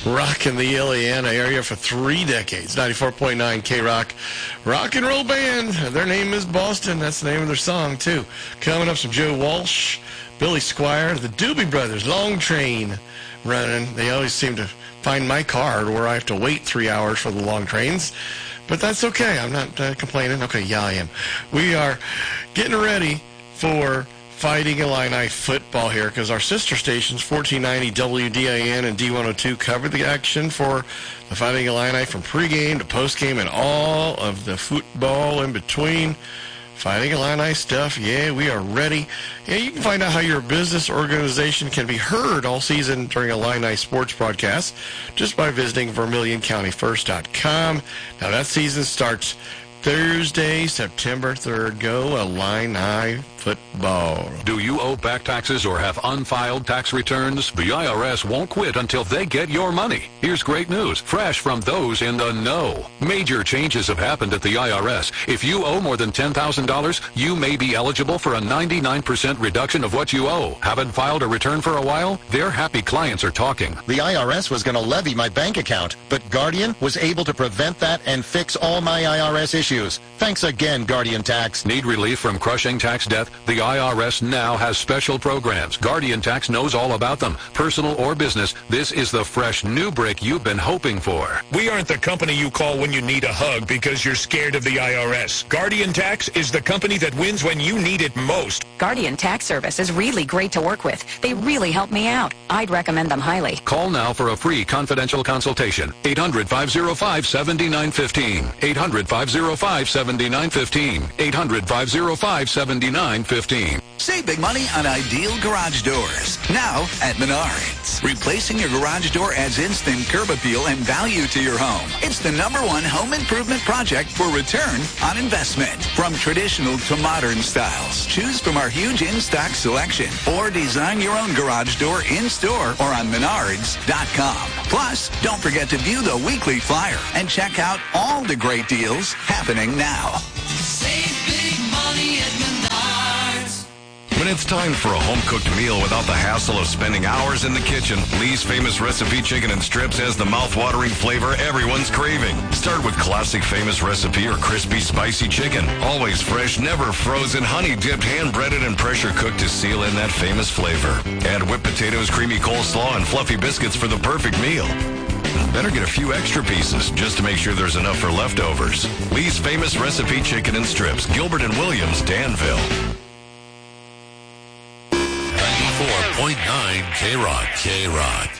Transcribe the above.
rocking the Illiana area for 3 decades. 94.9 K-Rock. Rock and roll band. Their name is Boston. That's the name of their song, too. Coming up, some Joe Walsh, Billy Squire, the Doobie Brothers, Long Train running. They always seem to find my card where I have to wait 3 hours for the long trains. But that's okay. I'm not complaining. Okay, yeah, I am. We are getting ready for Fighting Illini football here because our sister stations, 1490 WDIN and D102, cover the action for the Fighting Illini from pregame to postgame and all of the football in between. Fighting Illini stuff, yeah, we are ready. Yeah, you can find out how your business organization can be heard all season during Illini sports broadcasts just by visiting VermilionCountyFirst.com. Now, that season starts Thursday, September 3rd. Go Illini football. Do you owe back taxes or have unfiled tax returns? The IRS won't quit until they get your money. Here's great news, fresh from those in the know. Major changes have happened at the IRS. If you owe more than $10,000, you may be eligible for a 99% reduction of what you owe. Haven't filed a return for a while? Their happy clients are talking. The IRS was going to levy my bank account, but Guardian was able to prevent that and fix all my IRS issues. Thanks again, Guardian Tax. Need relief from crushing tax debt? The IRS now has special programs. Guardian Tax knows all about them. Personal or business, this is the fresh new break you've been hoping for. We aren't the company you call when you need a hug because you're scared of the IRS. Guardian Tax is the company that wins when you need it most. Guardian Tax Service is really great to work with. They really help me out. I'd recommend them highly. Call now for a free confidential consultation. 800-505-7915. 800-505-7915. 800-505-7915. Save big money on Ideal Garage Doors. Now at Menards. Replacing your garage door adds instant curb appeal and value to your home. It's the #1 home improvement project for return on investment. From traditional to modern styles. Choose from our huge in-stock selection or design your own garage door in-store or on Menards.com. Plus, don't forget to view the weekly flyer and check out all the great deals happening now. Save big money at Menards. When it's time for a home-cooked meal without the hassle of spending hours in the kitchen, Lee's Famous Recipe Chicken and Strips has the mouth-watering flavor everyone's craving. Start with classic Famous Recipe or crispy, spicy chicken. Always fresh, never frozen, honey-dipped, hand-breaded, and pressure-cooked to seal in that famous flavor. Add whipped potatoes, creamy coleslaw, and fluffy biscuits for the perfect meal. Better get a few extra pieces just to make sure there's enough for leftovers. Lee's Famous Recipe Chicken and Strips, Gilbert and Williams, Danville. 94.9 K-Rock.